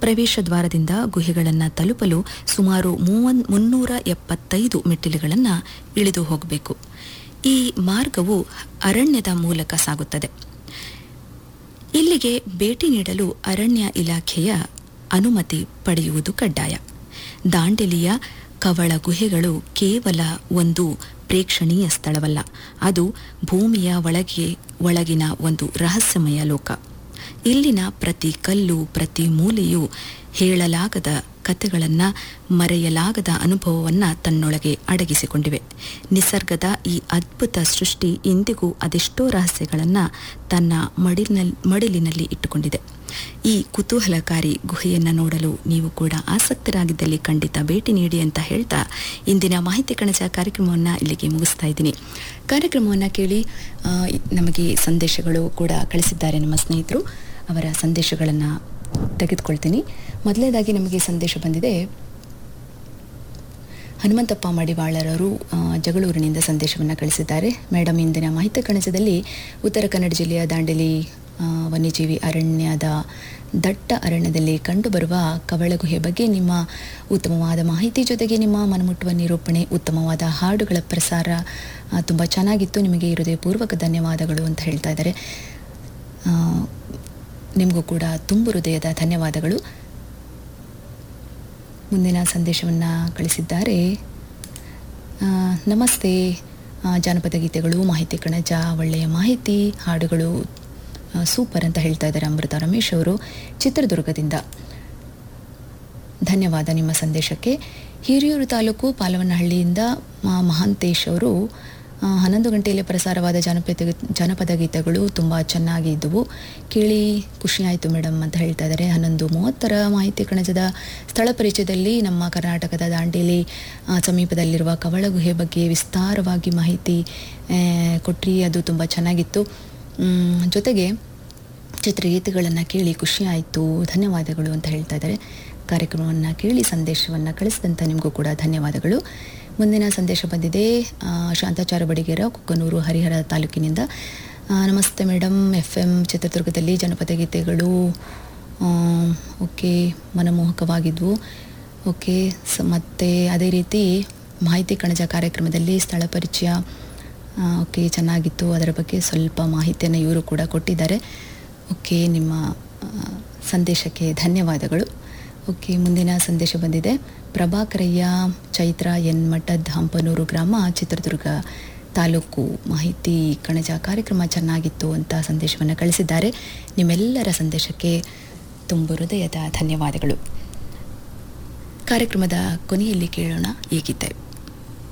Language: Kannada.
ಪ್ರವೇಶ ದ್ವಾರದಿಂದ ಗುಹೆಗಳನ್ನು ತಲುಪಲು ಸುಮಾರು 375 ಮೆಟ್ಟಿಲುಗಳನ್ನು ಇಳಿದು ಹೋಗಬೇಕು. ಈ ಮಾರ್ಗವು ಅರಣ್ಯದ ಮೂಲಕ ಸಾಗುತ್ತದೆ. ಇಲ್ಲಿಗೆ ಭೇಟಿ ನೀಡಲು ಅರಣ್ಯ ಇಲಾಖೆಯ ಅನುಮತಿ ಪಡೆಯುವುದು ಕಡ್ಡಾಯ. ದಾಂಡೇಲಿಯ ಕವಳ ಗುಹೆಗಳು ಕೇವಲ ಒಂದು ಪ್ರೇಕ್ಷಣೀಯ ಸ್ಥಳವಲ್ಲ, ಅದು ಭೂಮಿಯ ಒಳಗಿನ ಒಂದು ರಹಸ್ಯಮಯ ಲೋಕ. ಇಲ್ಲಿನ ಪ್ರತಿ ಕಲ್ಲು, ಪ್ರತಿ ಮೂಲೆಯೂ ಹೇಳಲಾಗದ ಕಥೆಗಳನ್ನು, ಮರೆಯಲಾಗದ ಅನುಭವವನ್ನು ತನ್ನೊಳಗೆ ಅಡಗಿಸಿಕೊಂಡಿವೆ. ನಿಸರ್ಗದ ಈ ಅದ್ಭುತ ಸೃಷ್ಟಿ ಇಂದಿಗೂ ಅದೆಷ್ಟೋ ರಹಸ್ಯಗಳನ್ನು ತನ್ನ ಮಡಿಲಿನಲ್ಲಿ ಇಟ್ಟುಕೊಂಡಿದೆ. ಈ ಕುತೂಹಲಕಾರಿ ಗುಹೆಯನ್ನು ನೋಡಲು ನೀವು ಕೂಡ ಆಸಕ್ತರಾಗಿದ್ದಲ್ಲಿ ಖಂಡಿತ ಭೇಟಿ ನೀಡಿ ಅಂತ ಹೇಳ್ತಾ ಇಂದಿನ ಮಾಹಿತಿ ಕಣಜ ಕಾರ್ಯಕ್ರಮವನ್ನು ಇಲ್ಲಿಗೆ ಮುಗಿಸ್ತಾ ಇದ್ದೀನಿ. ಕಾರ್ಯಕ್ರಮವನ್ನು ಕೇಳಿ ನಮಗೆ ಸಂದೇಶಗಳು ಕೂಡ ಕಳಿಸಿದ್ದಾರೆ ನಮ್ಮ ಸ್ನೇಹಿತರು. ಅವರ ಸಂದೇಶಗಳನ್ನು ತೆಗೆದುಕೊಳ್ತೀನಿ. ಮೊದಲನೇದಾಗಿ ನಮಗೆ ಸಂದೇಶ ಬಂದಿದೆ. ಹನುಮಂತಪ್ಪ ಮಡಿವಾಳರವರು ಜಗಳೂರಿನಿಂದ ಸಂದೇಶವನ್ನು ಕಳಿಸಿದ್ದಾರೆ. ಮೇಡಮ್, ಇಂದಿನ ಮಾಹಿತಿ ಕಣಜದಲ್ಲಿ ಉತ್ತರ ಕನ್ನಡ ಜಿಲ್ಲೆಯ ದಾಂಡೇಲಿ ವನ್ಯಜೀವಿ ಅರಣ್ಯದ ದಟ್ಟ ಅರಣ್ಯದಲ್ಲಿ ಕಂಡುಬರುವ ಕವಳಗುಹೆ ಬಗ್ಗೆ ನಿಮ್ಮ ಉತ್ತಮವಾದ ಮಾಹಿತಿ ಜೊತೆಗೆ ನಿಮ್ಮ ಮನಮುಟ್ಟುವ ನಿರೂಪಣೆ, ಉತ್ತಮವಾದ ಹಾಡುಗಳ ಪ್ರಸಾರ ತುಂಬ ಚೆನ್ನಾಗಿತ್ತು. ನಿಮಗೆ ಹೃದಯಪೂರ್ವಕ ಧನ್ಯವಾದಗಳು ಅಂತ ಹೇಳ್ತಾ ಇದ್ದಾರೆ. ನಿಮಗೂ ಕೂಡ ತುಂಬು ಹೃದಯದ ಧನ್ಯವಾದಗಳು. ಮುಂದಿನ ಸಂದೇಶವನ್ನು ಕಳಿಸಿದ್ದಾರೆ. ನಮಸ್ತೆ, ಜಾನಪದ ಗೀತೆಗಳು, ಮಾಹಿತಿ ಕಣಜ, ಒಳ್ಳೆಯ ಮಾಹಿತಿ, ಹಾಡುಗಳು ಸೂಪರ್ ಅಂತ ಹೇಳ್ತಾ ಇದ್ದಾರೆ ಅಮೃತ ರಮೇಶ್ ಅವರು ಚಿತ್ರದುರ್ಗದಿಂದ. ಧನ್ಯವಾದ ನಿಮ್ಮ ಸಂದೇಶಕ್ಕೆ. ಹಿರಿಯೂರು ತಾಲೂಕು ಪಾಲವನಹಳ್ಳಿಯಿಂದ ಮಹಾಂತೇಶ್ ಅವರು 11 ಗಂಟೆಯಲ್ಲಿ ಪ್ರಸಾರವಾದ ಜಾನಪದ ಗೀತೆಗಳು ತುಂಬ ಚೆನ್ನಾಗಿ ಇದ್ದವು, ಕೇಳಿ ಖುಷಿಯಾಯಿತು ಮೇಡಮ್ ಅಂತ ಹೇಳ್ತಾ ಇದ್ದಾರೆ. 11:30 ಮಾಹಿತಿ ಕಣಜದ ಸ್ಥಳ ಪರಿಚಯದಲ್ಲಿ ನಮ್ಮ ಕರ್ನಾಟಕದ ದಾಂಡೇಲಿ ಸಮೀಪದಲ್ಲಿರುವ ಕವಳಗುಹೆ ಬಗ್ಗೆ ವಿಸ್ತಾರವಾಗಿ ಮಾಹಿತಿ ಕೊಟ್ರಿ, ಅದು ತುಂಬ ಚೆನ್ನಾಗಿತ್ತು. ಜೊತೆಗೆ ಚಿತ್ರಗೀತೆಗಳನ್ನು ಕೇಳಿ ಖುಷಿಯಾಯಿತು, ಧನ್ಯವಾದಗಳು ಅಂತ ಹೇಳ್ತಾ ಇದ್ದಾರೆ. ಕಾರ್ಯಕ್ರಮವನ್ನು ಕೇಳಿ ಸಂದೇಶವನ್ನು ಕಳಿಸಿದಂಥ ನಿಮಗೂ ಕೂಡ ಧನ್ಯವಾದಗಳು. ಮುಂದಿನ ಸಂದೇಶ ಬಂದಿದೆ ಶಾಂತಾಚಾರ ಬಡಿಗೇರ, ಕುಕ್ಕನೂರು, ಹರಿಹರ ತಾಲೂಕಿನಿಂದ. ನಮಸ್ತೆ ಮೇಡಮ್, FM ಚಿತ್ರದುರ್ಗದಲ್ಲಿ ಜನಪದ ಗೀತೆಗಳು ಓಕೆ ಮನಮೋಹಕವಾಗಿದ್ವು. ಓಕೆ, ಮತ್ತು ಅದೇ ರೀತಿ ಮಾಹಿತಿ ಕಣಜ ಕಾರ್ಯಕ್ರಮದಲ್ಲಿ ಸ್ಥಳ ಪರಿಚಯ ಓಕೆ ಚೆನ್ನಾಗಿತ್ತು, ಅದರ ಬಗ್ಗೆ ಸ್ವಲ್ಪ ಮಾಹಿತಿಯನ್ನು ಇವರು ಕೂಡ ಕೊಟ್ಟಿದ್ದಾರೆ. ಓಕೆ, ನಿಮ್ಮ ಸಂದೇಶಕ್ಕೆ ಧನ್ಯವಾದಗಳು. ಓಕೆ, ಮುಂದಿನ ಸಂದೇಶ ಬಂದಿದೆ. ಪ್ರಭಾಕರಯ್ಯ, ಚೈತ್ರ ಎನ್ ಮಠದ್, ಹಂಪನೂರು ಗ್ರಾಮ, ಚಿತ್ರದುರ್ಗ ತಾಲೂಕು. ಮಾಹಿತಿ ಕಣಜ ಕಾರ್ಯಕ್ರಮ ಚೆನ್ನಾಗಿತ್ತು ಅಂತ ಸಂದೇಶವನ್ನು ಕಳಿಸಿದ್ದಾರೆ. ನಿಮ್ಮೆಲ್ಲರ ಸಂದೇಶಕ್ಕೆ ತುಂಬು ಹೃದಯದ ಧನ್ಯವಾದಗಳು. ಕಾರ್ಯಕ್ರಮದ ಕೊನೆಯಲ್ಲಿ ಕೇಳೋಣ ಈ ಗೀತೆ.